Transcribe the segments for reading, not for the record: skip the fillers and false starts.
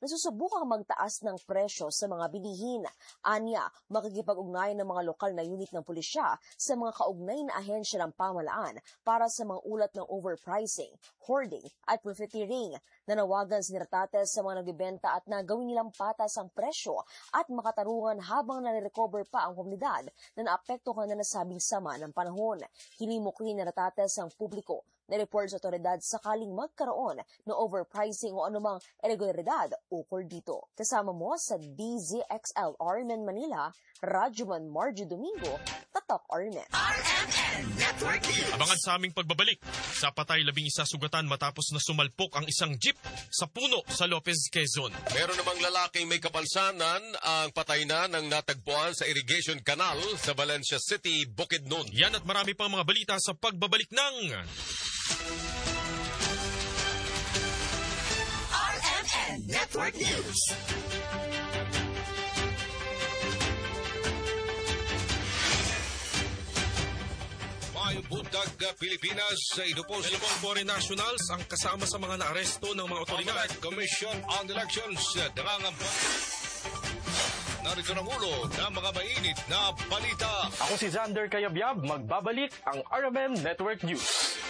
na susubukang magtaas ng presyo sa mga bilihin. Anya, makikipag-ugnayan ng mga lokal na unit ng pulisya sa mga kaugnay na ahensya ng pamahalaan para sa mga ulat ng overpricing, hoarding at profiteering. Nanawagan si Natates sa mga nagbibenta at na gawin nilang patas ang presyo at makatarungan habang nare-recover pa ang komunidad na naapektuhan na nasabing sama ng panahon. Hinimok rin ni Natates ang publiko na report sa otoridad sakaling magkaroon ng overpricing o anumang irregularidad ukol dito. Kasama mo sa DZXL Armen Manila, Rajuman Margie Domingo, Tatak Armen. RMN Network News. Abangan sa aming pagbabalik. Sa patay 11 sugatan matapos na sumalpok ang isang jeep sa puno sa Lopez, Quezon. Meron namang lalaking may kapalsanan ang patay na ng natagpuan sa irrigation canal sa Valencia City, Bukidnon. Yan at marami pang mga balita sa pagbabalik ng RMN Network News. Buntag Pilipinas sa ito po Ilang foreign nationals ang kasama sa mga naaresto ng mga otoridad. Commission on Elections nangangamba. Narito ang ulo ng mga mainit na balita. Ako si Xander Kayabyab, magbabalik ang RMN Network News.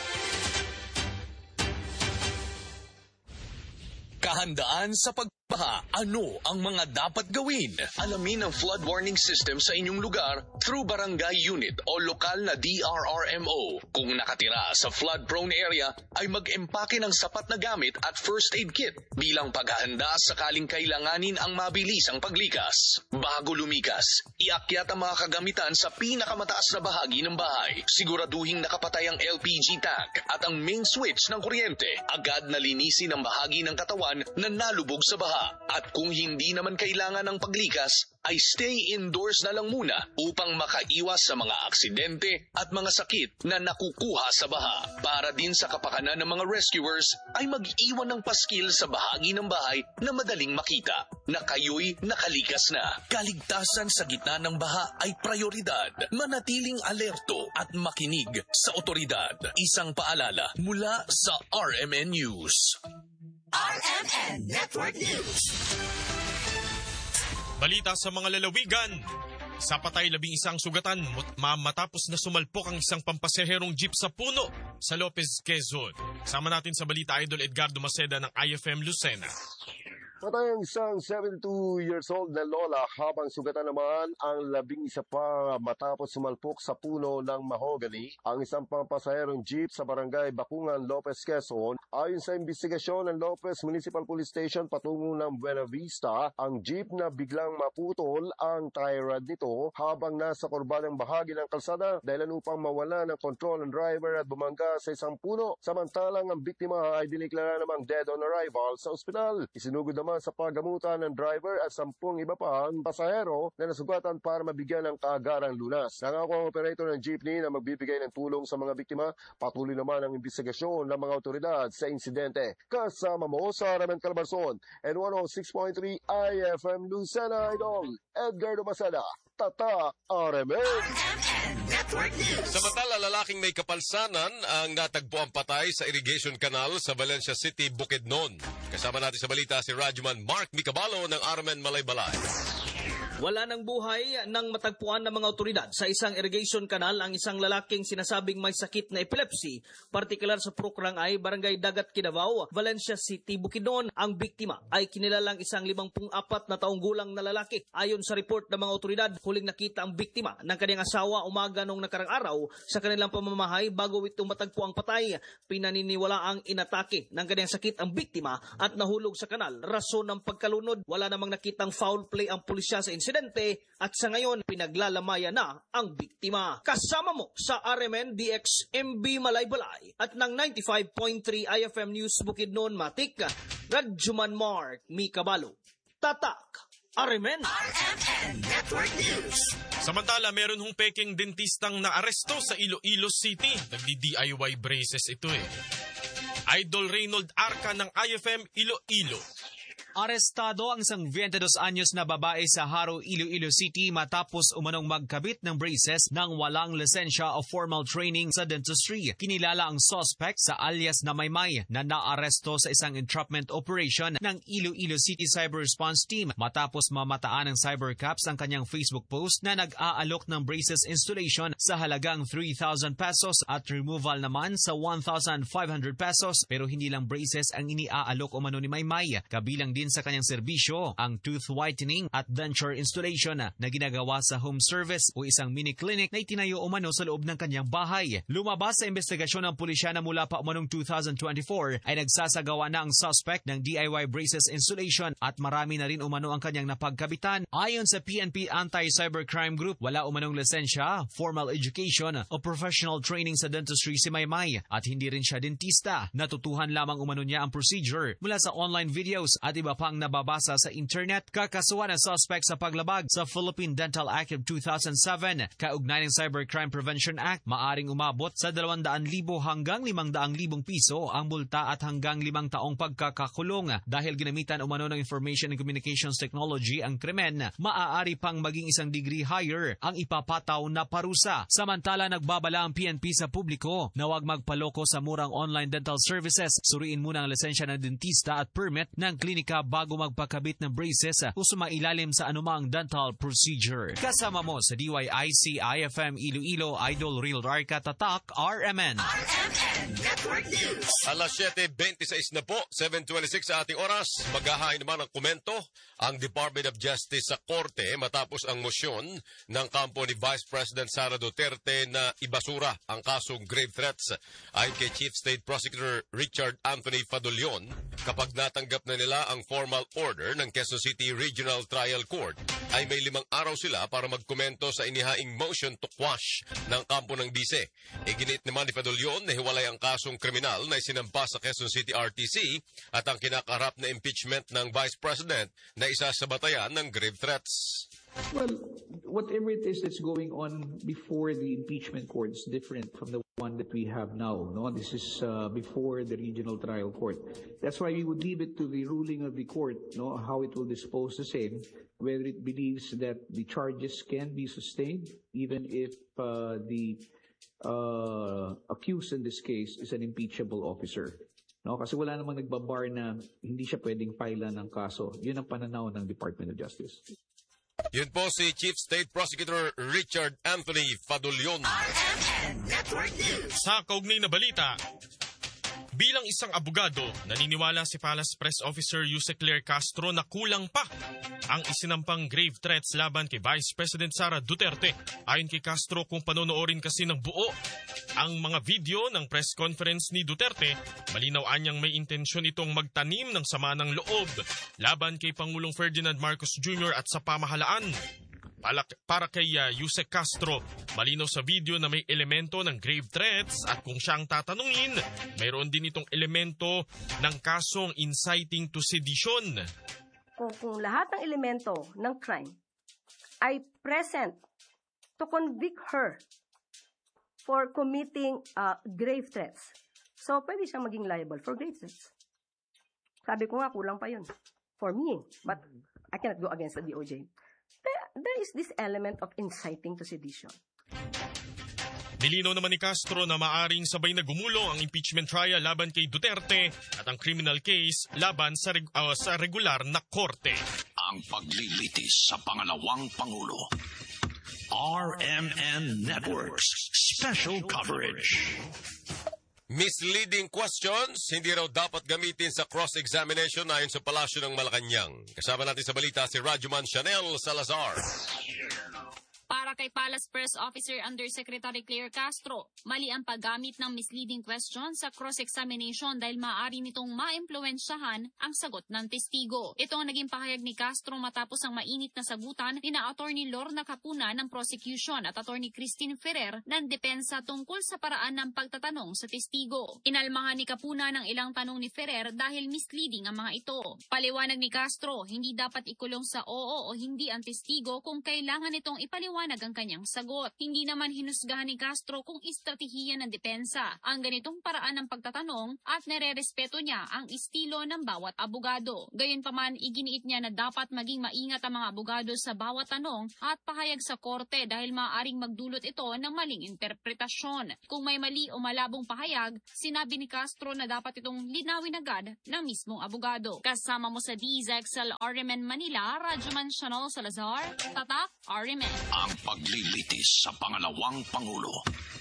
Kahandaan sa pagbaha. Ano ang mga dapat gawin? Alamin ang flood warning system sa inyong lugar through barangay unit o lokal na DRRMO. Kung nakatira sa flood-prone area, ay mag-empake ng sapat na gamit at first aid kit bilang paghahanda sakaling kailanganin ang mabilisang paglikas. Bago lumikas, iakyat ang mga kagamitan sa pinakamataas na bahagi ng bahay. Siguraduhing nakapatay ang LPG tank at ang main switch ng kuryente. Agad na linisin ang bahagi ng katawan na nalubog sa baha. At kung hindi naman kailangan ng paglikas, ay stay indoors na lang muna upang makaiwas sa mga aksidente at mga sakit na nakukuha sa baha. Para din sa kapakanan ng mga rescuers, ay mag-iwan ng paskil sa bahagi ng bahay na madaling makita na kayo'y nakalikas na. Kaligtasan sa gitna ng baha ay prioridad. Manatiling alerto at makinig sa otoridad. Isang paalala mula sa RMN News. RMN Network News. Balita sa mga lalawigan. Sa patay 11 sugatan matapos na sumalpok ang isang pampasaherong jeep sa puno sa Lopez, Quezon. Sama natin sa balita Idol Edgardo Maceda ng IFM Lucena. Patay ang isang 72 years old na lola habang sugatan naman ang 11 pa matapos sumalpok sa puno ng mahogany ang isang pampasaherong jeep sa barangay Bakungan, Lopez, Quezon. Ayon sa investigasyon ng Lopez Municipal Police Station patungo ng Buena Vista, ang jeep na biglang maputol ang tie rod nito habang nasa kurbadang bahagi ng kalsada dahil upang mawala ng kontrol ng driver at bumangga sa isang puno. Samantalang ang biktima ay diniklara namang dead on arrival sa ospital. Isinugod naman sa paggamutan ng driver at 10 iba pa ang pasahero na nasugatan para mabigyan ng kaagarang lunas. Nangako ang operator ng jeepney na magbibigay ng tulong sa mga biktima. Patuloy naman ang investigasyon ng mga otoridad sa insidente. Kasama mo sa RMN Calabarzon and 106.3 IFM Lucena, Idol Edgardo Maceda, Tata RMN. Samantala, lalaking may kapalsanan ang natagpuang patay sa irrigation canal sa Valencia City, Bukidnon. Kasama natin sa balita si Rajuman Mark Micabalo ng RMN Malaybalay. Wala ng buhay nang matagpuan ng mga otoridad sa isang irrigation canal ang isang lalaking sinasabing may sakit na epilepsy, partikular sa Prukrangay, Barangay Dagat, Kidavao, Valencia City, Bukidnon. Ang biktima ay kinilalang isang 54 na taong gulang na lalaki. Ayon sa report ng mga otoridad, huling nakita ang biktima ng kanyang asawa umaga nung nakarang araw sa kanilang pamamahay bago ito matagpo ang patay. Pinaniniwala ang inatake ng kanyang sakit ang biktima at nahulog sa kanal. Rason ng pagkalunod, wala namang nakitang foul play ang pulisya sa insidente at sa ngayon pinaglalamayan na ang biktima. Kasama mo sa RMN DX MB Malaybalay at ng 95.3 IFM News Bukidnon Matik, Rajuman Mark Micabalo, Tatak RMN Network News. Samantala, meron hong peking dentistang naaresto sa Iloilo City. Nagdi-DIY braces ito eh. Idol Reynold Arca ng IFM Iloilo. Arestado ang isang 22 anyos na babae sa Haro, Iloilo City matapos umanong magkabit ng braces nang walang lisensya o formal training sa dentistry. Kinilala ang suspect sa alias na Maymay na naaresto sa isang entrapment operation ng Iloilo City Cyber Response Team matapos mamataan ng cybercaps ang kanyang Facebook post na nag-aalok ng braces installation sa halagang 3,000 pesos at removal naman sa 1,500 pesos pero hindi lang braces ang iniaalok umano ni Maymay. Kabilang din sa kanyang serbisyo ang tooth whitening at denture installation na ginagawa sa home service o isang mini clinic na itinayo umano sa loob ng kanyang bahay. Lumabas sa investigasyon ng pulisya na mula pa umanong 2024 ay nagsasagawa na ang suspect ng DIY braces installation at marami na rin umano ang kanyang napagkabitan. Ayon sa PNP Anti-Cybercrime Group, wala umanong lisensya, formal education o professional training sa dentistry si Maymay at hindi rin siya dentista. Natutuhan lamang umano niya ang procedure mula sa online videos at iba pang nababasa sa internet. Kakasuhan ang suspect sa paglabag sa Philippine Dental Act of 2007. Kaugnay ng Cybercrime Prevention Act, maaring umabot sa 200,000 hanggang 500,000 piso ang multa at hanggang 5 taong pagkakakulong. Dahil ginamitan umano ng Information and Communications Technology ang krimen, maaari pang maging 1 degree higher ang ipapataw na parusa. Samantala, nagbabala ang PNP sa publiko na huwag magpaloko sa murang online dental services. Suriin muna ang lisensya ng dentista at permit ng klinika bago magpakabit ng braces o sumailalim sa anumang dental procedure. Kasama mo sa DYIC IFM Iloilo, Idol Real Arca Tatak, RMN. RMN Network News. Alas 7:26 na po, 7:26 sa ating oras. Maghahain naman ng komento ang Department of Justice sa Korte matapos ang mosyon ng kampo ni Vice President Sara Duterte na ibasura ang kasong grave threats ayon kay Chief State Prosecutor Richard Anthony Fadulion kapag natanggap na nila ang formal order ng Quezon City Regional Trial Court ay may 5 araw sila para magkomento sa inihaing motion to quash ng kampo ng bise. Iginit naman ni Fadulion na hiwalay ang kasong kriminal na isinampa sa Quezon City RTC at ang kinakaharap na impeachment ng Vice President na isa sa batayan ng grave threats. Well, whatever it is that's going on before the impeachment court is different from the one that we have now. No, this is before the regional trial court. That's why we would leave it to the ruling of the court, no, how it will dispose the same, whether it believes that the charges can be sustained, even if the accused in this case is an impeachable officer. No, kasi wala namang nagbabar na hindi siya pwedeng file ng kaso. Yun ang pananaw ng Department of Justice. Yun po si Chief State Prosecutor Richard Anthony Fadulion. RMN Network News. Sa kaugnay na balita, bilang isang abogado, naniniwala si Palace Press Officer Yuse Claire Castro na kulang pa ang isinampang grave threats laban kay Vice President Sara Duterte. Ayon kay Castro, kung panonoorin kasi ng buo ang mga video ng press conference ni Duterte, malinaw anyang may intensyon itong magtanim ng sama ng loob laban kay Pangulong Ferdinand Marcos Jr. at sa pamahalaan. Para kay Yuse Castro, malinaw sa video na may elemento ng grave threats at kung siyang tatanungin, mayroon din itong elemento ng kasong inciting to sedition. Kung lahat ng elemento ng crime ay present to convict her for committing grave threats, so pwede siyang maging liable for grave threats. Sabi ko nga, kulang pa yun for me, but I cannot go against the DOJ. There is this element of inciting to sedition. Nilinaw naman ni Castro na maaring sabay na gumulong ang impeachment trial laban kay Duterte at ang criminal case laban sa regular na korte. Ang paglilitis sa pangalawang Pangulo. RMN Networks Special Coverage. Misleading questions, hindi raw dapat gamitin sa cross-examination ayon sa Palasyo ng Malacanang. Kasama natin sa balita si Rajuman Chanel Salazar. Para kay Palace Press Officer Undersecretary Claire Castro, mali ang paggamit ng misleading question sa cross-examination dahil maaari nitong maimpluwensyahan ang sagot ng testigo. Ito ang naging pahayag ni Castro matapos ang mainit na sagutan ni na Attorney Lorna Capuna ng prosecution at Attorney Christine Ferrer ng depensa tungkol sa paraan ng pagtatanong sa testigo. Inalmahan ni Capuna ng ilang tanong ni Ferrer dahil misleading ang mga ito. Paliwanag ni Castro, hindi dapat ikulong sa oo o hindi ang testigo kung kailangan itong ipaliwanag maliwanag ang kanyang sagot. Hindi naman hinusgahan ni Castro kung estratehiya ng depensa ang ganitong paraan ng pagtatanong at nere-respeto niya ang estilo ng bawat abogado. Gayunpaman, iginiit niya na dapat maging maingat ang mga abogado sa bawat tanong at pahayag sa korte dahil maaaring magdulot ito ng maling interpretasyon. Kung may mali o malabong pahayag, sinabi ni Castro na dapat itong linawin agad ng mismong abogado. Kasama mo sa DZXL RMN Manila, Radyoman Chanel Salazar, Tatak RMN. Ang paglilitis sa pangalawang Pangulo.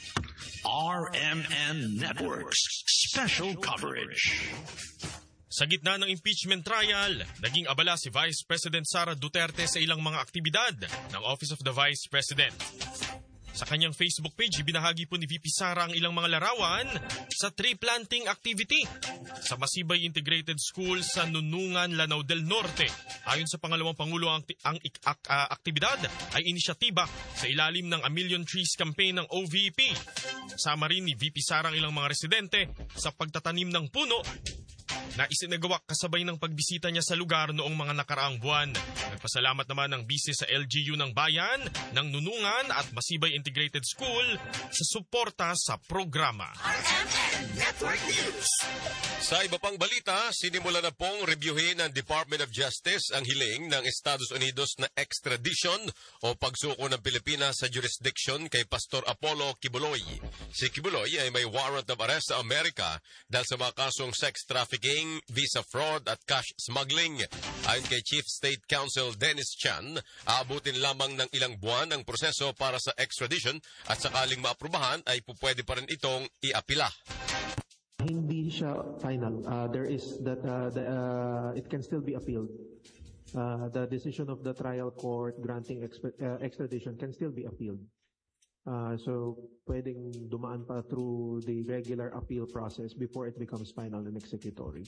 RMN Networks Special Coverage. Sa gitna ng impeachment trial, naging abala si Vice President Sara Duterte sa ilang mga aktibidad ng Office of the Vice President. Sa kanyang Facebook page, ibinahagi po ni VP Sara ang ilang mga larawan sa tree planting activity sa Masibay Integrated School sa Nunungan, Lanao del Norte. Ayon sa pangalawang Pangulo, ang aktibidad ay inisyatiba sa ilalim ng A Million Trees campaign ng OVP. Kasama rin ni VP Sara ang ilang mga residente sa pagtatanim ng puno na isinagawa kasabay ng pagbisita niya sa lugar noong mga nakaraang buwan. Nagpasalamat naman ang bise sa LGU ng Bayan, ng Nunungan at Masibay Integrated School sa suporta sa programa. RMN Network News. Sa iba pang balita, sinimula na pong reviewin ng Department of Justice ang hiling ng Estados Unidos na extradition o pagsuko ng Pilipinas sa jurisdiction kay Pastor Apollo Kibuloy. Si Kibuloy ay may warrant of arrest sa Amerika dahil sa mga kasong sex trafficking, visa fraud at cash smuggling. Ayon kay Chief State Counsel Dennis Chan, aabutin lamang ng ilang buwan ang proseso para sa extradition at sakaling maaprubahan ay pupwede pa rin itong iapila. Hindi siya final. There is that it can still be appealed. The decision of the trial court granting extradition can still be appealed. So pwedeng dumaan pa through the regular appeal process before it becomes final and executory.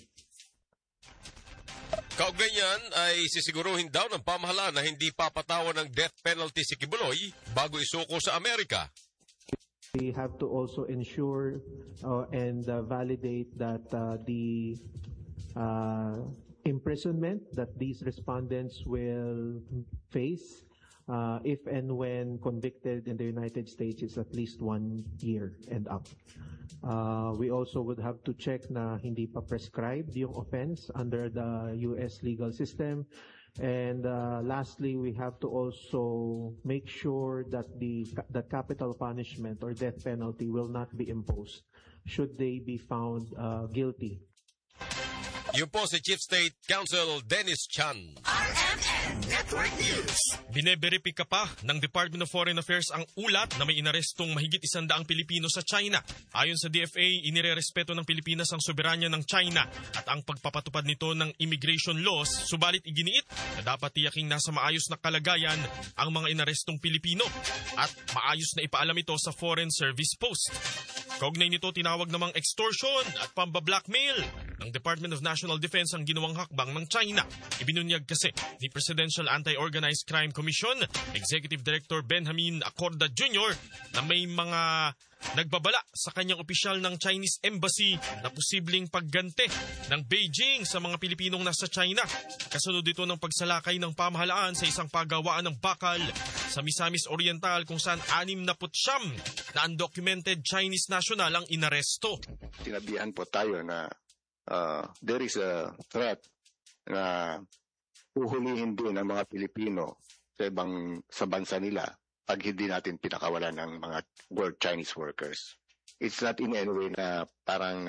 Kaugnay niyan ay sisiguruhin daw ng pamahalaan na hindi papatawan ng death penalty si Kibuloy bago isuko sa Amerika. We have to also ensure and validate that the imprisonment that these respondents will face if and when convicted in the United States is at least 1 year and up. We also would have to check na hindi pa prescribed yung offense under the U.S. legal system. And lastly, we have to also make sure that the capital punishment or death penalty will not be imposed should they be found guilty. Yun po si Chief State Counsel Dennis Chan. RMN Network News. Bineberipika pa ng Department of Foreign Affairs ang ulat na may inarestong mahigit 100 Pilipino sa China. Ayon sa DFA, inirerespeto ng Pilipinas ang soberanya ng China at ang pagpapatupad nito ng immigration laws, subalit iginiit na dapat tiyaking nasa maayos na kalagayan ang mga inarestong Pilipino at maayos na ipaalam ito sa Foreign Service Post. Kaugnay nito, tinawag namang extortion at pamba-blackmail ng Department of National Defense ang ginawang hakbang ng China. Ibinunyag kasi ni Presidential Anti-Organized Crime Commission Executive Director Benjamin Acorda Jr. na may mga nagbabala sa kanyang opisyal ng Chinese Embassy na posibleng pagganti ng Beijing sa mga Pilipinong nasa China. Kasunod dito ng pagsalakay ng pamahalaan sa isang pagawaan ng bakal sa Misamis Oriental kung saan 69 na undocumented Chinese national ang inaresto. Sinabihan po tayo na there is a threat na uhulihin din ang mga Pilipino sa bansa nila pag hindi natin pinakawalan ng mga Chinese workers. It's not in any way na parang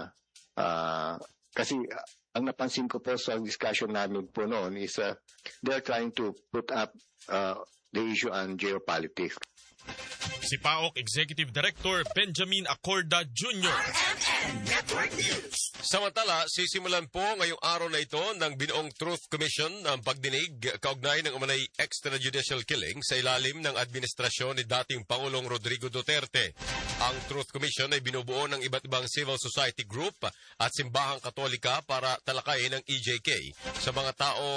kasi ang napansin ko po sa discussion namin po noon is they're trying to put up the issue on geopolitics. Si PAOK Executive Director Benjamin Acorda Jr. RMN Network News. Samantala, sisimulan po ngayong araw na ito ng Binoong Truth Commission ang pagdinig kaugnay ng umanay extrajudicial killing sa ilalim ng administrasyon ni dating Pangulong Rodrigo Duterte. Ang Truth Commission ay binubuo ng iba't ibang civil society group at simbahang katolika para talakayin ang EJK sa mga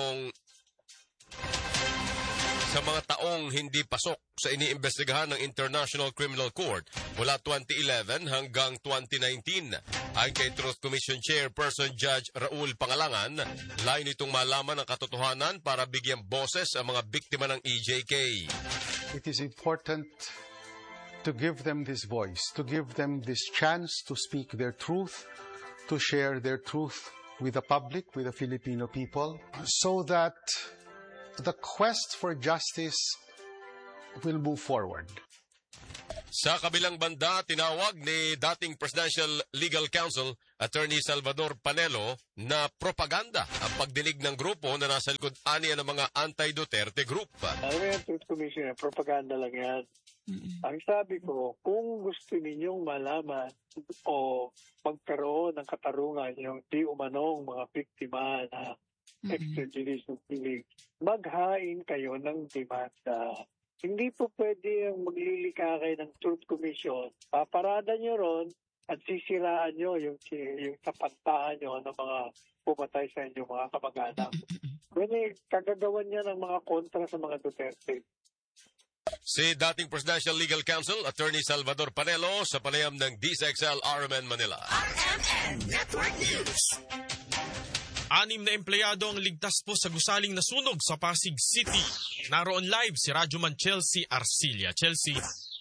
taong hindi pasok sa iniimbestigahan ng International Criminal Court mula 2011 hanggang 2019. Ayon kay Truth Commission Chairperson Judge Raul Pangalangan, layo nitong malaman ang katotohanan para bigyang boses ang mga biktima ng EJK. it is important to give them this voice, to give them this chance to speak their truth, to share their truth with the public, with the Filipino people, so that the quest for justice will move forward. Sa kabilang banda, tinawag ni dating Presidential Legal Counsel Attorney Salvador Panelo na propaganda ang pagdinig ng grupo na nasa likod aniya ng mga anti-Duterte group. Alam mo yan, Truth Commission, propaganda lang yan. Ang sabi ko, kung gusto ninyong malaman o magkaroon ng katarungan yung di umanong mga biktima na extrajudicial killing, maghain kayo ng demanda. Hindi po pwede yung maglilika kayo ng Truth Commission. Paparada nyo ron at sisiraan nyo yung kapantahan nyo ng mga pumatay sa inyo, mga kamag-anak. Kasi kagagawan niya ng mga kontra sa mga Duterte. Si dating Presidential Legal Counsel Attorney Salvador Panelo sa panayam ng DZXL RMN Manila. RMN Network News. 6 na empleyado ang ligtas po sa gusaling nasunog sa Pasig City. Naroon live si Radyoman Chelsea Arcilia. Chelsea.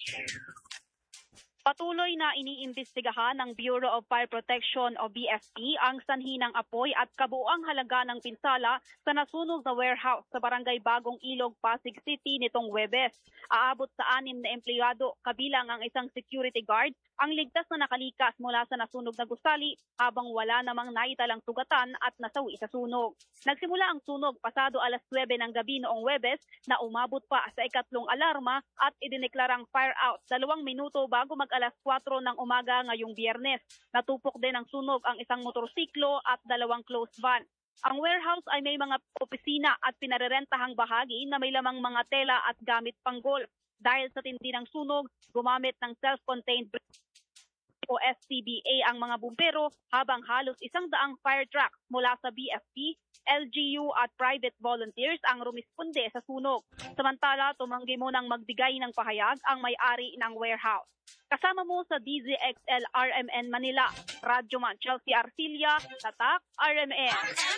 Patuloy na iniimbestigahan ng Bureau of Fire Protection o BFP ang sanhi ng apoy at kabuuang halaga ng pinsala sa nasunog na warehouse sa Barangay Bagong Ilog, Pasig City nitong Huwebes. Aabot sa 6 na empleyado kabilang ang isang security guard ang ligtas na nakalikas mula sa nasunog na gusali habang wala namang naitalang sugatan at nasawi sa sunog. Nagsimula ang sunog pasado alas 9 ng gabi noong Huwebes na umabot pa sa ikatlong alarma at idineklarang fire out 2 minuto bago alas 4 ng umaga ngayong Biyernes. Natupok din ng sunog ang isang motorsiklo at 2 closed van. Ang warehouse ay may mga opisina at pinarerentahang bahagi na may lamang mga tela at gamit pang golf. Dahil sa tindi ng sunog, gumamit ng self-contained o SCBA ang mga bumbero habang halos 100 fire trucks mula sa BFP, LGU at private volunteers ang rumisponde sa sunog. Samantala, tumanggi munang magbigay ng pahayag ang may-ari ng warehouse. Kasama mo sa DZXL RMN Manila, Radyoman Chelsea Arcilia, Tatak, RMN.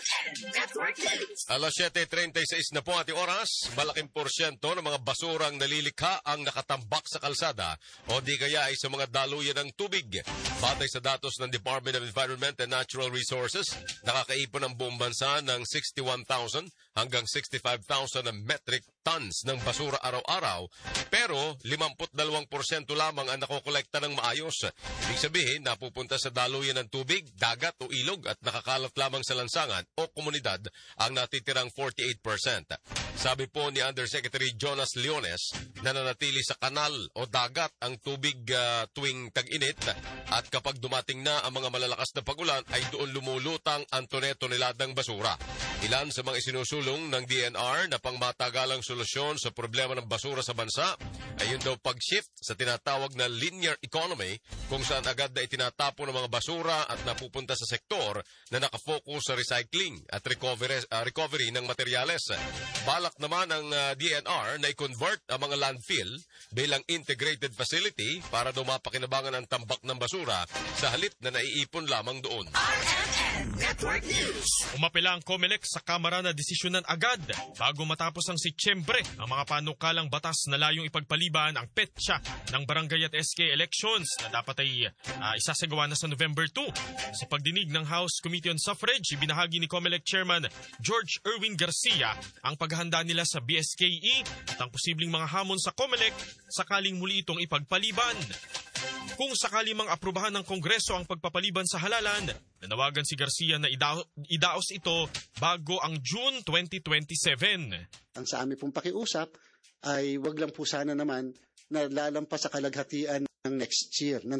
Alas 7:36 na po ating oras. Malaking porsyento ng mga basurang nalilikha ang nakatambak sa kalsada o di kaya ay sa mga daluyan ng tubig. Batay sa datos ng Department of Environment and Natural Resources, nakakaipon ang buong bansa ng 61,000 hanggang 65,000 na metric tons ng basura araw-araw, pero 52% lamang ang nakokolekta ng maayos. Ibig sabihin, napupunta sa daluyan ng tubig, dagat o ilog at nakakalat lamang sa lansangan o komunidad ang natitirang 48%. Sabi po ni Undersecretary Jonas Leones, nananatili sa kanal o dagat ang tubig tuwing tag-init at kapag dumating na ang mga malalakas na pagulan ay doon lumulutang ang tonelalang basura. Ilan sa mga isinusulong ng DNR na pangmatagalang solusyon sa problema ng basura sa bansa ay yun daw pag-shift sa tinatawag na linear economy kung saan agad na itinatapon ng mga basura at napupunta sa sektor na nakafocus sa recycling at recovery ng materyales. Balak naman ang DNR na i-convert ang mga landfill bilang integrated facility para daw mapakinabangan ang tambak ng basura sa halip na naiipon lamang doon. Network News. Umapela ang COMELEC sa Kamara na desisyonan agad bago matapos ang Setyembre ang mga panukalang batas na layong ipagpaliban ang petsa ng barangay at SK elections na dapat ay isasagawa na sa November 2. Sa pagdinig ng House Committee on Suffrage, ibinahagi ni COMELEC Chairman George Erwin Garcia ang paghahanda nila sa BSKE at ang posibleng mga hamon sa COMELEC sakaling muli itong ipagpaliban. Kung sakali mang aprubahan ng Kongreso ang pagpapaliban sa halalan, nanawagan si Garcia na idaos ito bago ang June 2027. Ang sa amin pong pakiusap ay wag lang po sana naman na lalampas sa kalaghatian ng next year, ng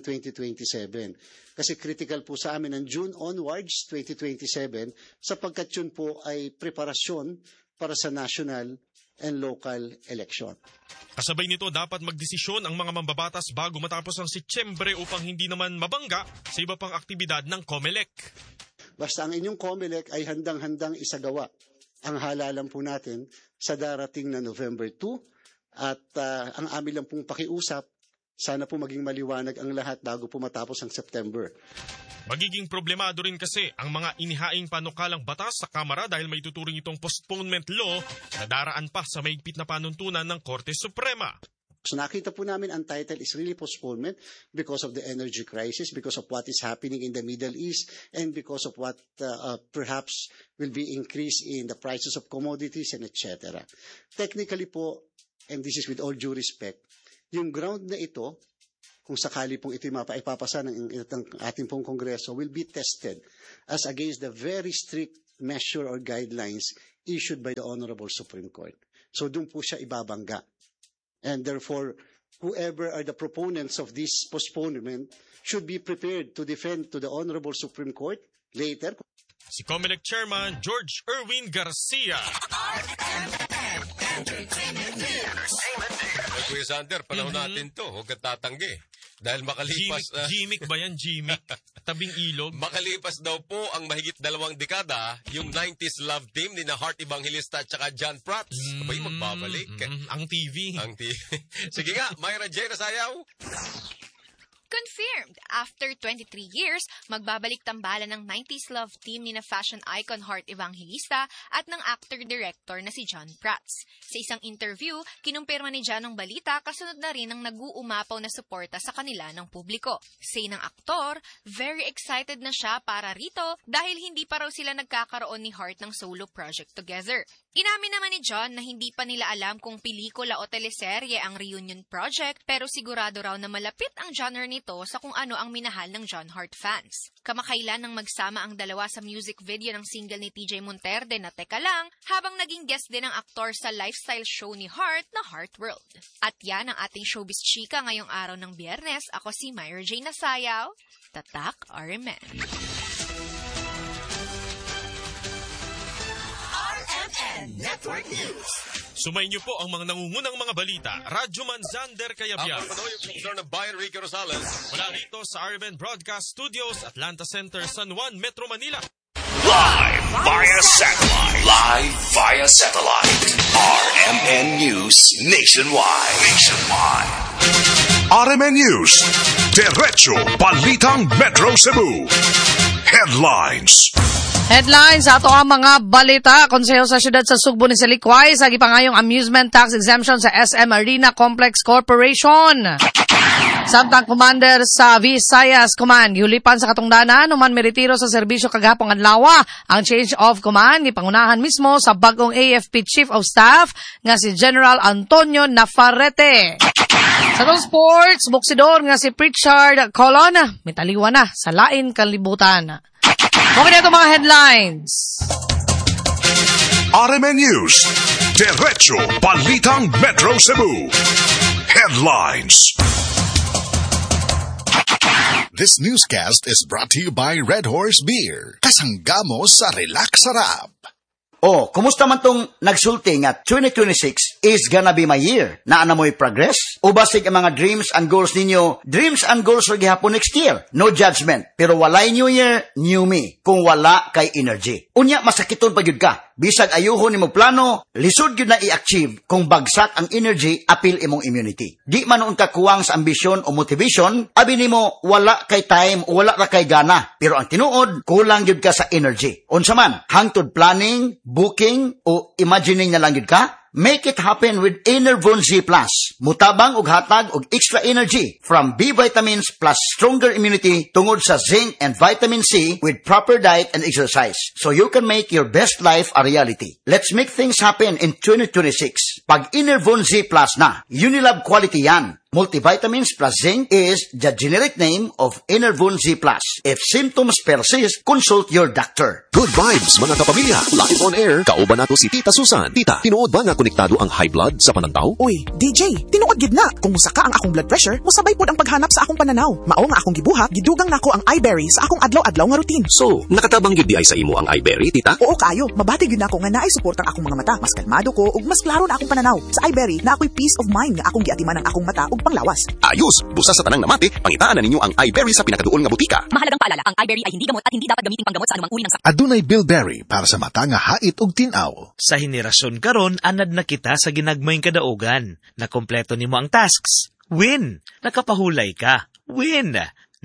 2027. Kasi critical po sa amin ng June onwards, 2027, sapagkat yun po ay preparasyon para sa national and local election. Kasabay nito, dapat magdesisyon ang mga mambabatas bago matapos ang Setyembre upang hindi naman mabangga sa iba pang aktibidad ng COMELEC. Basta ang inyong COMELEC ay handang-handang isagawa ang halalan po natin sa darating na November 2 at ang amin lang pong pakiusap, sana po maging maliwanag ang lahat bago po matapos ang September. Magiging problemado rin kasi ang mga inihaing panukalang batas sa Kamara dahil may tuturing itong postponement law na daraan pa sa mahigpit na panuntunan ng Korte Suprema. So nakita po namin ang title is really postponement because of the energy crisis, because of what is happening in the Middle East, and because of what perhaps will be increase in the prices of commodities and etc. Technically po, and this is with all due respect, yung ground na ito, kung sakali pong ito ipapasa ng ating pong Kongreso, will be tested as against the very strict measure or guidelines issued by the Honorable Supreme Court. So doon po siya ibabangga. And therefore, whoever are the proponents of this postponement should be prepared to defend to the Honorable Supreme Court later. Si COMELEC Chairman George Erwin Garcia. Kuya Sander, panahon natin to. Huwag kang tatanggi. Dahil makalipas... Gimmick ba yan? Gimmick? Tabing ilog? Makalipas daw po ang mahigit 2 dekada, yung 90s love team ni na Heart Evangelista at saka John Prats. Abay, magbabalik. Ang TV. Ang TV. Sige nga, Myra J. Nasayaw. Confirmed! After 23 years, magbabalik tambalan ng 90s love team ni na fashion icon Heart Evangelista at ng actor-director na si John Prats. Sa isang interview, kinumpirma ni John ang balita kasunod na rin ang nag-uumapaw na suporta sa kanila ng publiko. Say ng aktor, very excited na siya para rito dahil hindi pa raw sila nagkakaroon ni Heart ng solo project together. Inamin naman ni John na hindi pa nila alam kung pelikula o teleserye ang reunion project pero sigurado raw na malapit ang genre nito sa kung ano ang minahal ng John Heart fans. Kamakailan nang magsama ang dalawa sa music video ng single ni TJ Monterde na Teka Lang habang naging guest din ang aktor sa lifestyle show ni Heart na Heart World. At yan ang ating showbiz chika ngayong araw ng Biyernes. Ako si Myra J. Nasayaw, Tatak RMN. Network News. Sumayin niyo po ang mga nangungunang mga balita. Radyoman Zander Cayabyab. Ako yung Professor ng Bayan Ricky Rosales. Mula rito sa RMN Broadcast Studios, Atlanta Center, San Juan, Metro Manila. Live via satellite. Live via satellite. RMN News Nationwide. RMN News. Diretso Balitang Metro Cebu. Headlines. Headlines, ato ang mga balita. Konseho sa siyudad sa Sugbo ni Salikway sa gipangayong amusement tax exemption sa SM Arena Complex Corporation. Samtang commander sa Visayas Command, yulipan sa katungdanan, human meritiro sa serbisyo kagahapong adlaw. Ang change of command, ipangunahan mismo sa bagong AFP Chief of Staff nga si General Antonio Nafarrete. Sa sports, boksidor nga si Pritchard Colon, mitaliwa na sa lain kalibutan. Mga nito mga headlines. RMN News. Diretso Balitang Metro Cebu. Headlines. This newscast is brought to you by Red Horse Beer. Kasanggamo sa Relax Sarap. Oh, kumusta man tong nagsulti nga 2026 is gonna be my year? Naa na mo'y progress? O basig ang mga dreams and goals ninyo, dreams and goals or gihapon next year? No judgment. Pero walay new year, new me. Kung wala kay energy. Unya, masakiton pa yun ka. Bisag ayuhon ni mo plano, lisod yun na i-achieve kung bagsak ang energy, apil imong immunity. Di man noon ka kuwang sa ambisyon o motivation, abi ni mo wala kay time o wala ra kay gana. Pero ang tinuod, kulang yun ka sa energy. Unsa man, hangtod planning, booking, o imagining na lang yun ka? Make it happen with Enervon Z+. Mutabang og hatag og extra energy from B vitamins plus stronger immunity tungod sa zinc and vitamin C with proper diet and exercise. So you can make your best life a reality. Let's make things happen in 2026. Pag Enervon Z+ na, Unilab quality yan. Multivitamins plus zinc is the generic name of Enervon Z+. If symptoms persist, consult your doctor. Good vibes mga kapamilya. Live on air, kauban nato si Tita Susan. Tita, tinuod ba nga konektado ang high blood sa panantaw? Uy, DJ, tinuod gid na. Kung musaka ang akong blood pressure, musabay pod ang paghanap sa akong pananaw. Mao nga akong gibuhat, gidugang nako ang iBerry sa akong adlaw-adlaw nga routine. So, nakatabang gyud di ay sa imo ang iBerry, Tita? Oo kayo, mabati gyud nako nga naay support ang akong mga mata. Mas kalmado ko ug mas klaro na akong pananaw. Sa iBerry na ako'y peace of mind nga akong giatiman ang akong mata ug panglawas. Ayos! Busa sa tanang namati, pangitaan na ninyo ang iBerry sa pinakaduol nga butika. Mahalagang paalala, ang iBerry ay hindi gamot at hindi dapat gamiting panggamot sa anumang uri ng sakit. Adunay Bilberry para sa mata nga hait ug tinaw. Sa henerasyon karon, anad na kita sa ginagmayng kadaugan. Nakompleto nimo ang tasks. Win! Nakapahulay ka. Win!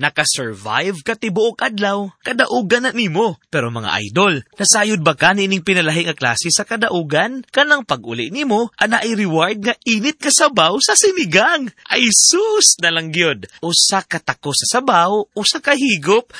Nakasurvive ka tibuok adlaw, kadaugan na nimo. Pero mga idol, nasayod ba ka nining pinalahi nga klase sa kadaugan? Kanang pag-uli nimo, anay reward nga init ka sabaw sa sinigang. Ay sus na lang gyud. Usa ka tako sa sabaw, usa ka higop.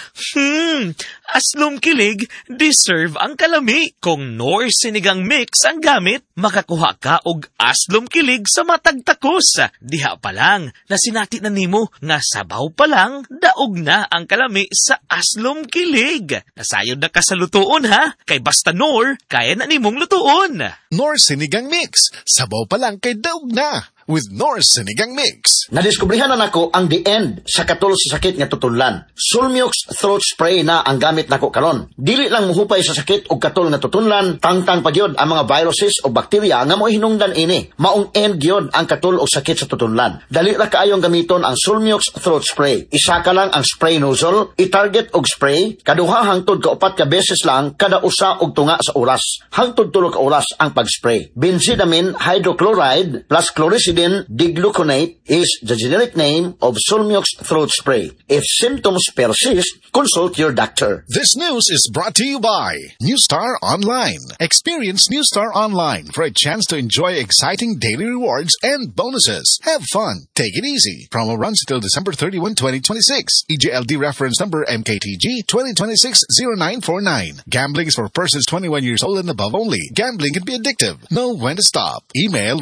Aslom kilig, deserve ang kalami. Kung Nor sinigang mix ang gamit, makakuha ka og aslom kilig sa matag takos. Diha pa lang, nasinati na nimo nga sabaw pa lang, daog na ang kalami sa aslom kilig. Nasayod na ka sa lutuon ha, kay basta Nor, kaya na nimong lutuon. Nor Sinigang Mix, sabaw pa lang kay daog na. With Nor Sinigang Mix. Nadiskubrihan na nako ang the end sa katulog sa sakit nga tutunlan. Sulmux throat spray na ang gamit nako karon. Dili lang muhupay sa sakit og katulog nga tutunlan, tangtang pa gyud ang mga viruses o bakterya nga moy hinungdan ini. Maong end gyud ang katulog og sakit sa tutunlan. Dali ra kaayong gamiton ang Sulmux throat spray. Isa ka lang ang spray nozzle, i-target og spray, kaduha hangtod ka 4 ka beses lang kada usa og tunga sa oras. Hangtod 3 ka oras ang pag-spray. Benzidamine hydrochloride plus chloricidin digluconate is the generic name of Sulmux throat spray. If symptoms persist, consult your doctor. This news is brought to you by Newstar Online. Experience Newstar Online for a chance to enjoy exciting daily rewards and bonuses. Have fun. Take it easy. Promo runs until December 31, 2026. EJLD reference number MKTG 2026-0949. Gambling is for persons 21 years old and above only. Gambling can be addictive. Know when to stop. Email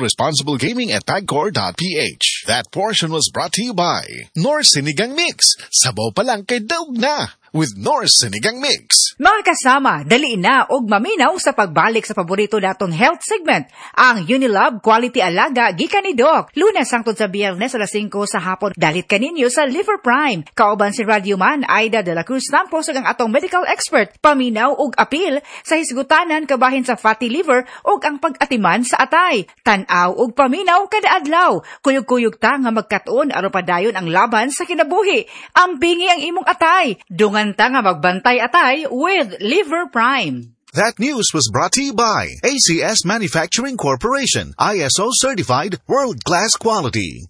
responsiblegaming@pagcor.ph. That portion was brought to you by Nor Sinigang Mix. Sabaw pa lang kay daog na. With Nor Sinigang Mix. Mga kasama, dali na og maminaw sa pagbalik sa paborito natong health segment, ang Unilab Quality Alaga gikan ni Doc. Lunes hangtod sa Biyernes alas 5 sa hapon. Dalit kaninyo sa Liver Prime. Kauban si Radioman Aida de la Cruz Campos ug ang atong medical expert. Paminaw og apil sa hisgutanan kabahin sa fatty liver ug ang pag-atiman sa atay. Tan-aw og paminaw kada adlaw. Kuyog-kuyog ta nga magkat-on aron padayon ang laban sa kinabuhi. Ambingi ang imong atay. Dungan ta nga magbantay atay with Liver Prime. That news was brought to you by ACS Manufacturing Corporation. ISO certified world-class quality.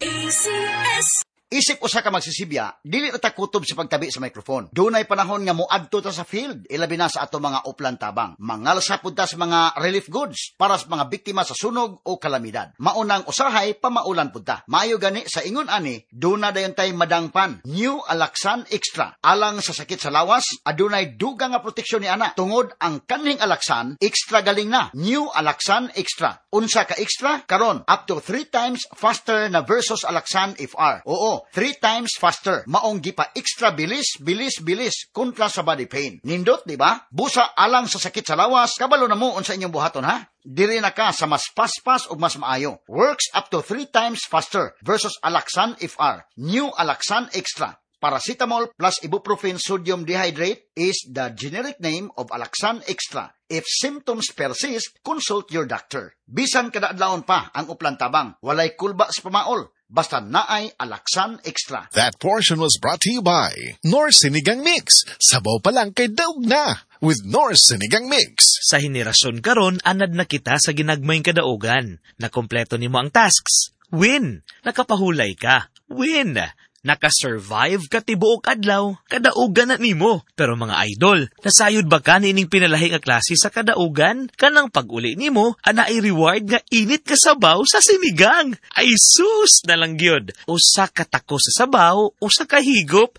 ACS. Isip usa ka magsisibya, dili ta kutob sa pagtabi sa microphone. Dunay panahon nga moadto ta sa field, ilabi na sa ato mga uplan tabang. Mangalsa pud ta sa mga relief goods para sa mga biktima sa sunog o kalamidad. Maunang usahay pamaulan pud ta. Maayo gani sa ingon ani, duna dayon tay madangpan. New Alaxan Extra. Alang sa sakit sa lawas, adunay dugang nga proteksyon ni ana. Tungod ang kaning Alaxan, extra galing na. New Alaxan Extra. Unsa ka extra? Karon up to 3 times faster na versus Alaxan FR. Oo, 3 times faster. Maong gipa extra bilis kontra sa body pain. Nindot, di ba? Busa alang sa sakit sa lawas, kabalo na mo unsa inyong buhaton ha? Diri na ka sa mas paspas o mas maayo. Works up to 3 times faster versus Alaxan FR. New Alaxan Extra. Paracetamol plus ibuprofen sodium dehydrate is the generic name of Alaxan Extra. If symptoms persist, consult your doctor. Bisan kada adlawon pa ang uplan tabang, walay kulba sa pamaol. Basta naay Alaxan Extra. That portion was brought to you by Nor Sinigang Mix. Sabaw pa lang kay daog na. With Nor Sinigang Mix. Sa henerasyon karon, anad na kita sa ginagmayng kadaugan. Nakompleto nimo ang tasks. Win. Nakapahulay ka. Win. Nakasurvive ka tibuok adlaw, kadaugan na nimo. Pero mga idol, nasayod ba ka nining pinalahi nga klase sa kadaugan? Kanang pag-uli nimo, anay reward nga init ka sabaw sa sinigang. Ay sus na lang gyud. Usa ka tako sa sabaw, usa ka higop.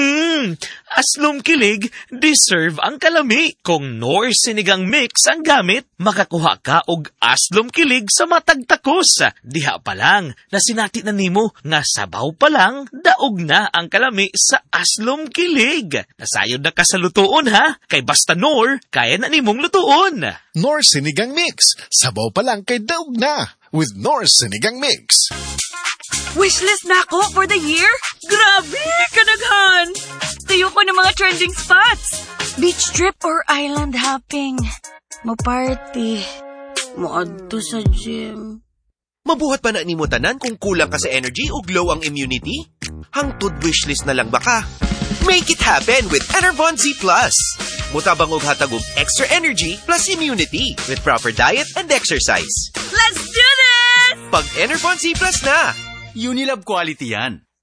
Aslom kilig, deserve ang kalami. Kung Nor Sinigang Mix ang gamit, makakuha ka og aslom kilig sa matag takos. Diha pa lang, nasinati na nimo nga sabaw pa lang, daog na ang kalami sa aslom kilig. Nasayod na ka sa lutuon ha, kay basta Nor, kaya na nimong lutuon. Nor Sinigang Mix, sabaw pa lang kay daog na. With Nor Sinigang Mix. Wishlist na ako for the year? Grabe, kadaghan! Tuyo ko ng mga trending spots. Beach trip or island hopping. Mo-party. Mo-adto sa gym. Mabuhat pa na nimo tanan kung kulang ka sa energy o glow ang immunity? Hangtod wishlist na lang baka? Make it happen with Enervon Z+. Mutabang og hatag og extra energy plus immunity with proper diet and exercise. Let's do this! Pag Enervon Z+ na! Unilab quality yan.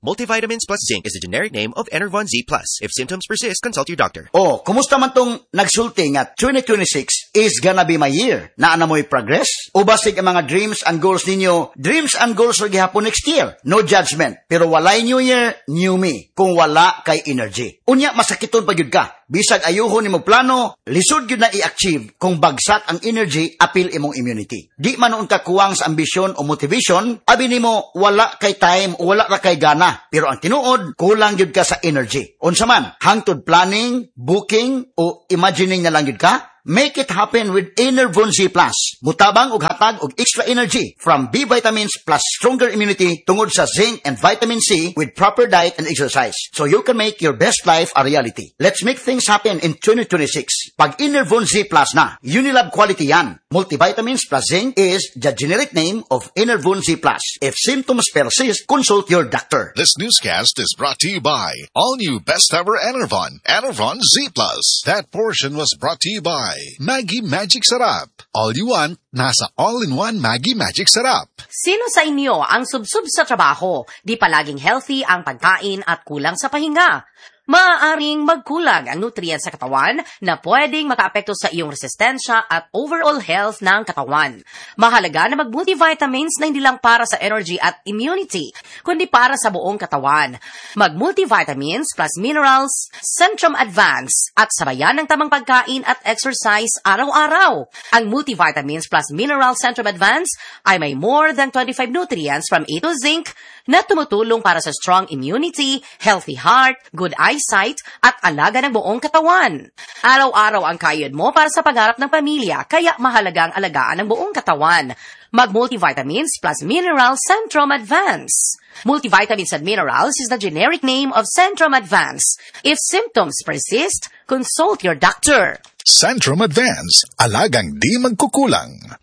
Multivitamins plus zinc is the generic name of Enervon Z+. If symptoms persist, consult your doctor. Oh, kumusta man tong nagsulti nga 2026 is gonna be my year? Naana mo'y progress? O basig ang mga dreams and goals ninyo? Dreams and goals are gihapon next year. No judgment. Pero walay new year, new me. Kung wala kay energy. Unya, masakiton pa yun ka. Bisag ayuhon ni mo plano, lisod yun na i-achieve kung bagsak ang energy, apil imong immunity. Di man noon kakuwang sa ambisyon o motivation, abi nimo wala kay time o wala ra kay gana. Pero ang tinuod, kulang yun ka sa energy. Unsa man, hangtod planning, booking, o imagining na lang yun ka, make it happen with Enervon Z+. Mutabang og hatag og extra energy from B vitamins plus stronger immunity tungod sa zinc and vitamin C with proper diet and exercise. So you can make your best life a reality. Let's make things happen in 2026. Pag Enervon Z+ na, Unilab quality yan. Multivitamins plus zinc is the generic name of Enervon Z+. If symptoms persist, consult your doctor. This newscast is brought to you by all new best ever Enervon, Enervon Z+. That portion was brought to you by Maggie Magic Sarap. All you want, nasa all-in-one Maggie Magic Sarap. Sino sa inyo ang subsub sa trabaho, di palaging healthy ang pagkain at kulang sa pahinga? Maaaring magkulang ang nutrients sa katawan na pwedeng makaapekto sa iyong resistensya at overall health ng katawan. Mahalaga na mag-multivitamins na hindi lang para sa energy at immunity, kundi para sa buong katawan. Mag-multivitamins plus minerals, Centrum Advance, at sabayan ng tamang pagkain at exercise araw-araw. Ang multivitamins plus minerals Centrum Advance ay may more than 25 nutrients from A to zinc na tumutulong para sa strong immunity, healthy heart, good eyesight, at alaga ng buong katawan. Araw-araw ang kayod mo para sa pagharap ng pamilya, kaya mahalaga ang alagaan ng buong katawan. Mag-multivitamins plus minerals Centrum Advance. Multivitamins and minerals is the generic name of Centrum Advance. If symptoms persist, consult your doctor. Centrum Advance, alagang di magkukulang.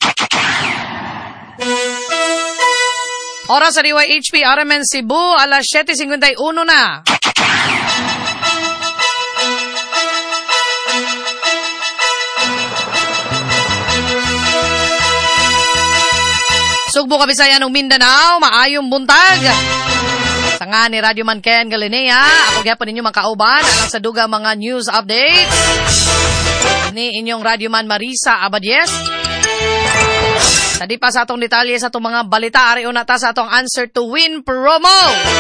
Oras sa DYHP RMN Cebu, alas 7:51 na. Sugbo Kabisayan ng Mindanao, maayong buntag. Sa nga ni Radio Man Ken Galinea, ako gyapon ninyo makauban alang sa dugang mga news updates ni inyong Radio Man Marisa Abadies. Tadi pa sa atong detalye sa atong mga balita, ari una ta sa atong Answer to Win promo.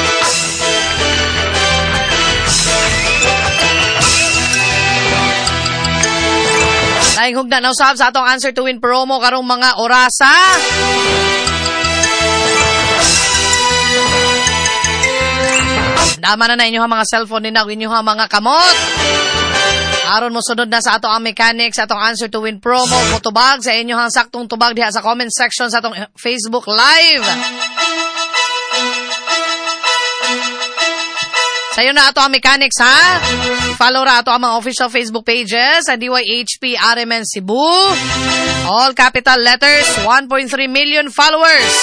Laing hugna na usab sa atong Answer to Win promo karong mga orasa. Dama na inyo mga cellphone din na inyo mga kamot. Aron mo sunod na sa ato ang mechanics, atong Answer to Win promo, mutubag sa inyo ang saktong tubag diha sa comment section sa atong Facebook Live. Sayo na ato ang mechanics, ha? Follow ra ato ang mga official Facebook pages sa DYHP RMN Cebu. All capital letters, 1.3 million followers.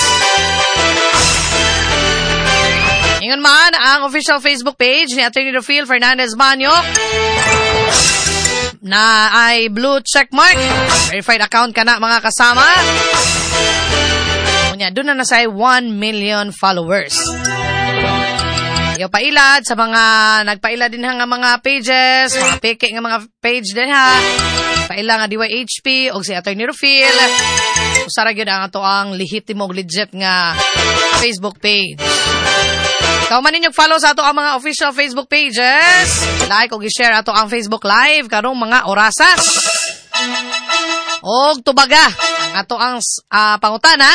Ingon man ang official Facebook page ni Atty. Rafael Fernandez Manyok na ay blue checkmark. Verified account ka na mga kasama. Unya, doon na nasay 1 million followers. Ayaw pailad sa mga nagpailad din nga mga pages, mga peke nga mga page din ha. Paila nga DYHP o si Atty. Rafael. Usara gyud ang ato ang lehitimong legit nga Facebook page. Ikaw man ninyong follow sa ato ang mga official Facebook pages. Like o i-share ato ang Facebook Live karong mga orasa. Og tubaga ang ato ang pangutana.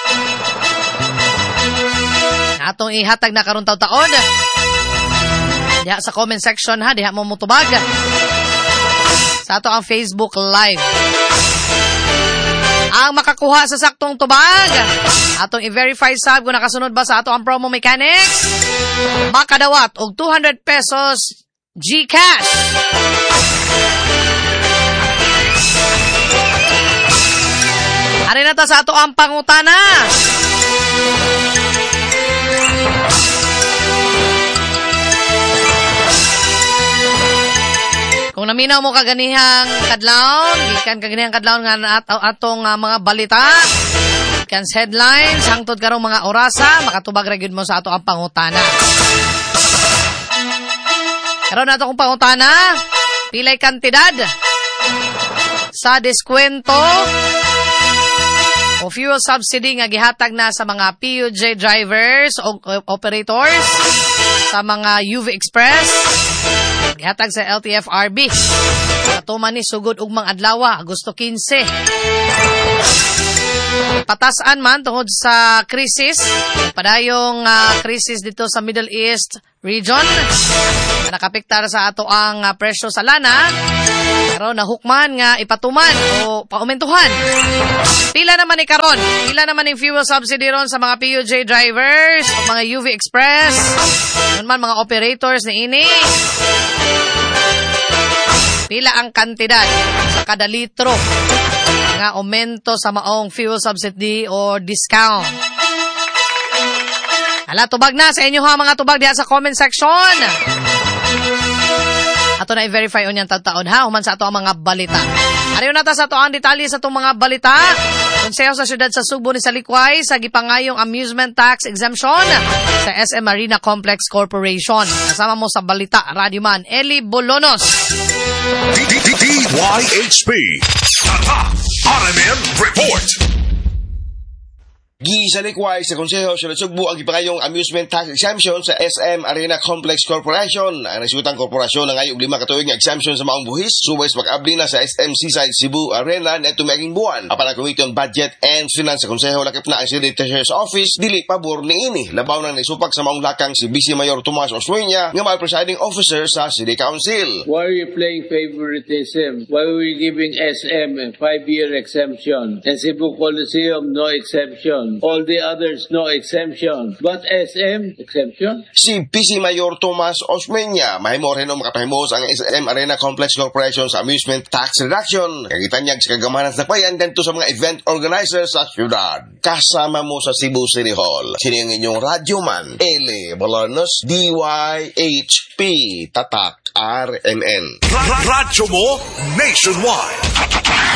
Atong ihatag na karon taon. Diha sa comment section ha, diha mo mutubag. Sa ato ang Facebook Live. Ang makakuha sa saktong tubag, atong i-verify sab kung nakasunod ba sa ato ang promo mechanics, makadawat og 200 pesos GCash. Ari na ta sa ato ang pangutana. Kung naminaw mo kaganihang kadlawon, gikan kaganihang kadlawon nga atong mga balita, Weekends headlines, hangtod karong mga orasa, makatubag ra gyud mo sa ato ang pangutana. Karon nato kong pangutana, pilay kantidad sa diskwento o fuel subsidy nga gihatag na sa mga PUJ drivers o operators sa mga UV Express gihatag sa LTFRB. Katuman ni sugod ugmang adlaw, Agosto 15. Patasan man tungod sa krisis, padayong krisis dito sa Middle East region. Nakapektar sa ato ang presyo sa lana, pero nahukman nga ipatuman o paumentuhan. Pila naman ni karon? Pila naman yung fuel subsidy ron sa mga PUJ drivers o mga UV Express? Yun man mga operators ni ini. Pila ang kantidad sa kada litro nga aumento sa maong fuel subsidy or discount? Hala, tubag na sa inyo ha, mga tubag diha sa comment section. Ato na i-verify on yan taon ha, human sa ato ang mga balita. Ariyo na ta sa ato ang detalye sa itong mga balita. Konseho sa siyudad sa Subo ni Salikway sa gipangayong amusement tax exemption sa SM Arena Complex Corporation. Kasama mo sa balita, Radyoman Eli Bolonos. DYHP Tatak RMN Report. Gisalikway sa Konseho sa Sugbo ang gipangayong amusement tax exemption sa SM Arena Complex Corporation. Ang nasutang korporasyon na ngayong 5 katuig nga exemption sa maong buhis, subay sa pag-abli na sa SM Seaside Cebu Arena na ito maging buwan. Apan ang Committee on Budget and Finance sa Konseho lakip na ang City Treasurer's Office, dili pabor ni ini. Labaw na nisupak sa maong lakang si Vice Mayor Tomas Osmeña nga may presiding officer sa City Council. Why are you playing favoritism? Why are we giving SM a 5-year exemption and Cebu Coliseum no exemption? All the others, no exemption. But SM, exemption? Si PC Mayor Tomas Osmeña, mahimo rin ang makapahimos ang SM Arena Complex Corporation sa amusement tax reduction. Kagitanyag sa kagamanan sa payan dito sa mga event organizers sa syudad. Kasama mo sa Cebu City Hall. Sini ang inyong radyoman, Eli Bolonos, DYHP, Tatak RMN. Radyo mo nationwide.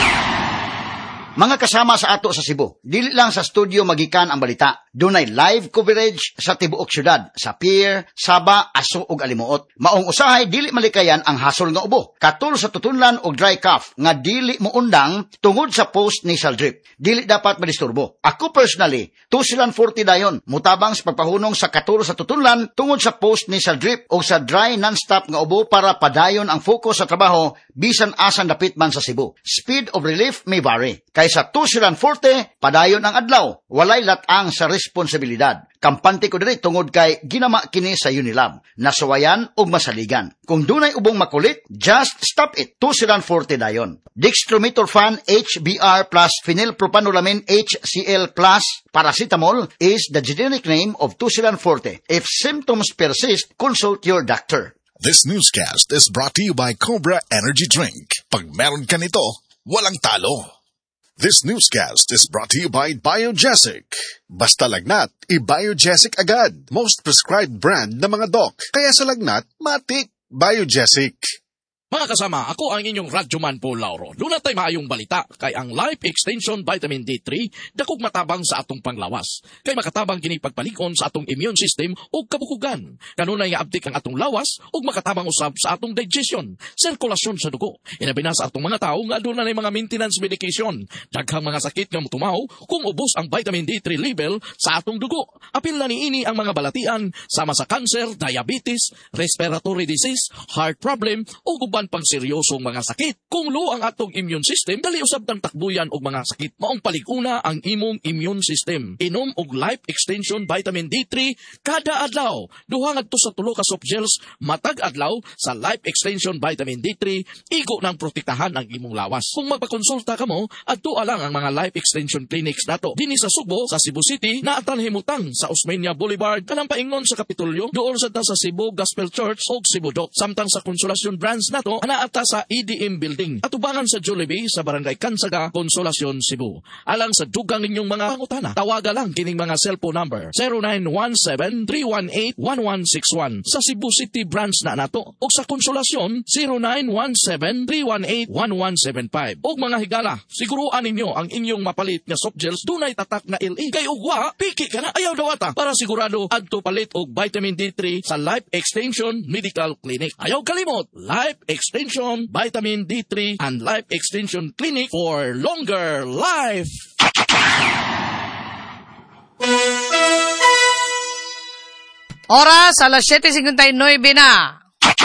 Mga kasama sa ato sa Cebu, dili lang sa studio magikan ang balita. Dunay live coverage sa tibuok syudad, sa pier, Saba, Aso ug Alimuot. Maong usahay dili malikayan ang hasol nga ubo. Katul sa tutunlan og dry cough nga dili mo undang tungod sa post-nasal drip. Dili dapat madisturbo. Ako personally, 240 dayon mutabang sa pagpahunong sa katul sa tutunlan tungod sa post-nasal drip o sa dry non-stop nga ubo para padayon ang focus sa trabaho bisan asan dapit man sa Cebu. Speed of relief may vary. Kaysa 240, padayon ang adlaw. Walay latang sa responsibilidad. Kampante ko diri tungod kay ginama kini sa Unilab. Nasuwayan og masaligan. Kung dunay ubong makulit, just stop it. 240 dayon. Dextromethorphan HBr plus phenylpropanolamin HCl plus paracetamol is the generic name of 240. If symptoms persist, consult your doctor. This newscast is brought to you by Cobra Energy Drink. Pag meron ka nito, walang talo. This newscast is brought to you by Biogesic. Basta lagnat, i-Biogesic agad. Most prescribed brand na mga doc. Kaya sa lagnat, matik. Biogesic. Mga kasama, ako ang inyong radyoman po, Lauro. Doon tayo maayong balita kay ang Life Extension Vitamin D3 dakog matabang sa atong panglawas. Kay makatabang kini pagpalikon sa atong immune system o kabukugan. Kanunay nga abdik ang atong lawas o makatabang usab sa atong digestion, sirkulasyon sa dugo. Inabi na sa atong mga tao nga doon na mga maintenance medication. Daghang mga sakit nga mutumaw kung ubos ang vitamin D3 level sa atong dugo. Apil na niini ang mga balatian sama sa cancer, diabetes, respiratory disease, heart problem o guban pang seryosong mga sakit. Kung low ang atong immune system, dali usab tang takbuyan og mga sakit. Maong palikuna ang imong immune system. Inom og Life Extension Vitamin D3 kada adlaw. Duha ngadto sa 3 ka soft gels matag adlaw sa Life Extension Vitamin D3 igo nang protektahan ang imong lawas. Kung magpakonsulta kamo, adto lang ang mga Life Extension clinics nato. Dinhi sa Subo, sa Cebu City, naatan himutang sa Osmeña Boulevard, kanang paingon sa Kapitolyo, doon sa Cebu Gospel Church o Cebu Doc. Samtang sa Consolacion branch nato nato anaata sa EDM Building at ubangan sa Jollibee sa Barangay Kansaga, Consolacion, Cebu. Alang sa dugang ninyong mga pangutana, tawaga lang kining mga cellphone number 0917-318-1161 sa Cebu City branch na nato o sa Consolacion 0917-318-1175. Og mga higala, siguruan ninyo ang inyong mapalit nga soft gels dunay tatak na LE. Kay ugwa, piki ka na ayaw dawata para sigurado adto palit og vitamin D3 sa Life Extension Medical Clinic. Ayaw kalimot, Life Extension Vitamin D3 and Life Extension Clinic for longer life. Oras, alas 7:59 na.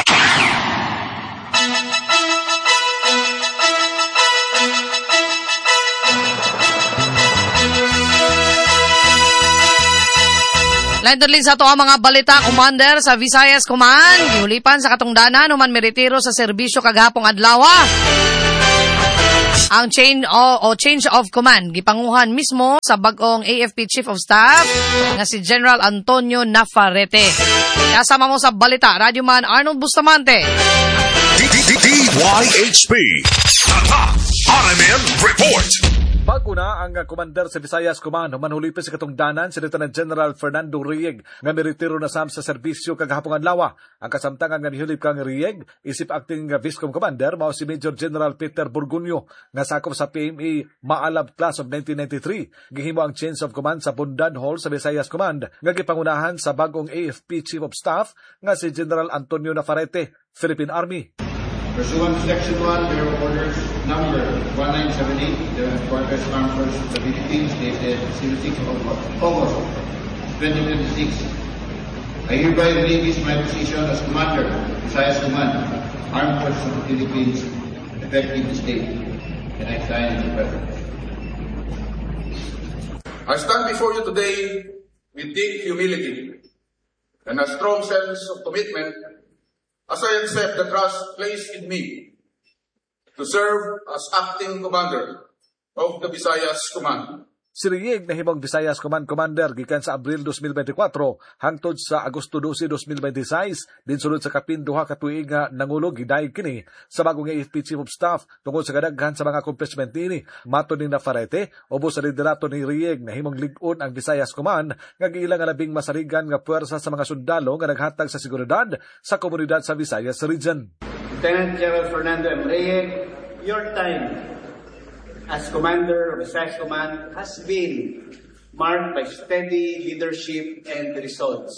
Lain tudlin sa ito ang mga balita, Commander sa Visayas Command. Gihulipan sa katungdanan, human meritiro sa serbisyo kagahapong adlaw. Ang change of command gipanguhan mismo sa bagong AFP Chief of Staff nga si General Antonio Nafarrete. Kasama mo sa balita, Radyo Man Arnold Bustamante. DYHP Tatak RMN Report. Bago na ang commander sa Visayas Command, manhulipin sa katungdanan si Lieutenant General Fernando Rieg nga meritiro na sam sa serbisyo kagahapong adlaw. Ang kasamtangan nga nihulip kang Rieg, isip acting Viscom Commander, mao si Major General Peter Burgunyo nga sakop sa PMA Maalab Class of 1993. Gihimo ang change of command sa Bundan Hall sa Visayas Command nga gipangunahan sa bagong AFP Chief of Staff nga si General Antonio Nafarrete, Philippine Army. Pursuant to Section 1, Bureau Orders Number 1978, the Quarters Armed Forces of the Philippines, dated 06 August 2026. I hereby release my position as Commander, Visayas Command, Armed Forces of the Philippines, effective this date, and I sign the President. I stand before you today with deep humility and a strong sense of commitment as I accept the trust placed in me to serve as acting commander of the Visayas Command. Si Rieg nahimong Visayas Command Commander gikan sa Abril 2024 hangtod sa Agosto 12, 2026 dinsulod sa kapinduha ka tuig nga nangulog gidayeg kini sa bagong AFP Chief of Staff tungod sa kadaghan sa mga accomplishment ni matud ni Nafarrete ubos sa liderato ni Rieg nahimong lig-on ang Visayas Command nga giilang nga labing masarigan nga puwersa sa mga sundalo nga naghatag sa seguridad sa komunidad sa Visayas Region. Lieutenant General Fernando M. Rieg, your time as Commander of Visayas Command has been marked by steady leadership and results.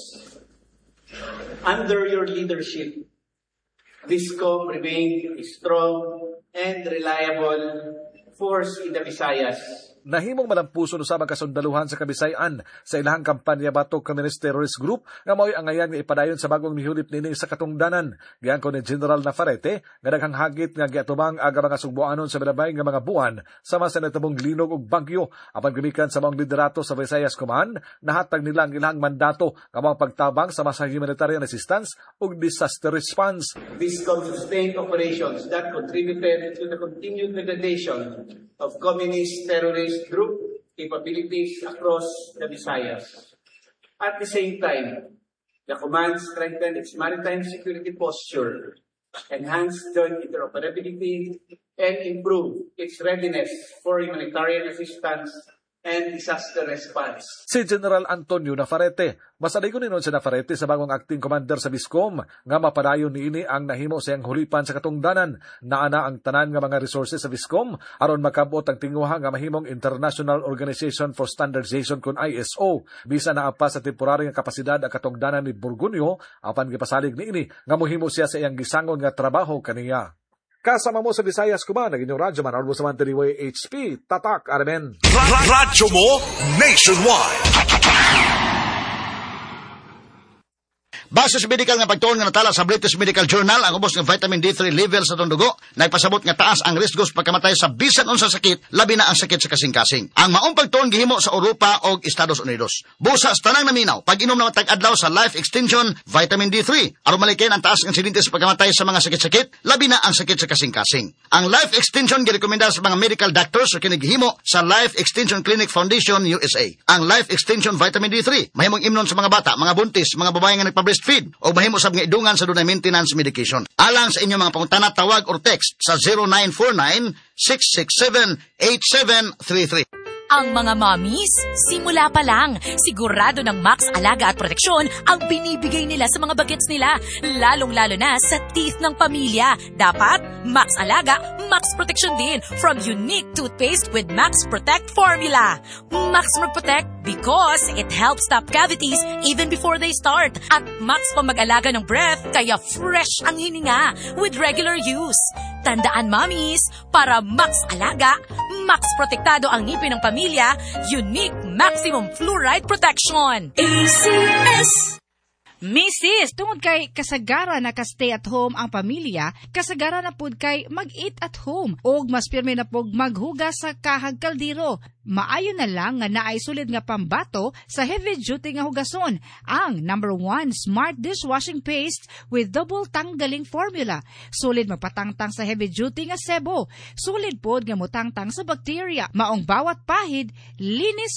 Under your leadership, Viscom remained a strong and reliable force in the Visayas. Nahimong malampuson usab ang kasundaluhan sa Kabisayan sa ilahang kampanya batok Communist Terrorist Group nga mao'y angayan nga ipadayon sa bagong mihulip nini sa katungdanan. Giangko ni General Nafarrete nga daghang hagit nga giatubang aga mga sugbuanon sa milabay nga mga buwan sama sa natabong linog ug bagyo apan gamikan sa mga liderato sa Visayas Command nahatag nila ang ilang mandato nga mga pagtabang sa mga humanitarian assistance ug disaster response. Viscom sustained operations that contributed to the continued degradation of communist terrorist group capabilities across the Visayas. At the same time, the command strengthened its maritime security posture, enhanced joint interoperability, and improved its readiness for humanitarian assistance and disaster response. Si General Antonio Nafarrete, masaligon ninon si Nafarrete sa bagong acting commander sa Viscom nga mapadayon niini ang nahimo siyang hulipan sa katungdanan. Naana ang tanan nga mga resources sa Viscom aron makabot ang tinguha nga mahimong International Organization for Standardization kun ISO. Bisa na apa sa temporary nga kapasidad ang katungdanan ni Burgunyo apan gipasalig niini nga mohimo siya sa iyang gisangon nga trabaho kaniya. Kasama mo sa Visayas Command, ang inyong Radyo Man, Arnold Bustamante, DYHP, Tatak, RMN. Radyo mo nationwide. Base sa medical nga pagtuon nga natala sa British Medical Journal, ang ubos ng vitamin D3 level sa dugo, nagpasabot nga taas ang risko sa pagkamatay sa bisan unsa sakit, labi na ang sakit sa kasing-kasing. Ang maong pagtuon gihimo sa Europa o Estados Unidos. Busa sa tanang naminaw, pag-inom na matag-adlaw sa Life Extension Vitamin D3, aron malikin ang taas ng insidente sa pagkamatay sa mga sakit-sakit, labi na ang sakit sa kasing-kasing. Ang Life Extension girekomenda sa mga medical doctors o kinigihimo sa Life Extension Clinic Foundation USA. Ang Life Extension Vitamin D3, mahimong imnon sa mga bata, mga buntis, mga babae nga nagpabreast breastfeed o mahimo sab nga idungan sa dunay maintenance medication. Alang sa inyong mga pangutana, tawag or text sa 0949-667-8733. Ang mga mommies, simula pa lang, sigurado ng Max Alaga at Proteksyon ang binibigay nila sa mga bagets nila, lalong-lalo na sa teeth ng pamilya. Dapat, Max Alaga, Max Proteksyon din from unique toothpaste with Max Protect formula. Max Protect because it helps stop cavities even before they start. At Max pa mag-alaga ng breath, kaya fresh ang hininga with regular use. Tandaan, mommies, para Max Alaga, Max Protektado ang ngipin ng pamilya, unique maximum fluoride protection. ACS! Mrs., tungod kay kasagara na ka-stay at home ang pamilya, kasagara na pud kay mag-eat at home, o mas pirmi na pud maghugas sa kahag kaldero. Maayo na lang nga naay sulid nga pambato sa heavy-duty nga hugason, ang #1 Smart Dishwashing Paste with double tanggaling formula. Sulid magpatangtang sa heavy-duty nga sebo. Sulid pod nga mutangtang sa bacteria. Maong bawat pahid, linis